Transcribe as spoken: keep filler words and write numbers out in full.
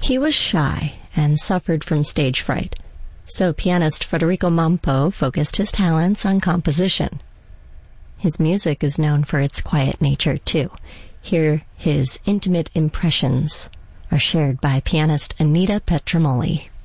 He was shy and suffered from stage fright, so pianist Federico Mampo focused his talents on composition. His music is known for its quiet nature, too. Here, his intimate impressions are shared by pianist Anita Petromoli.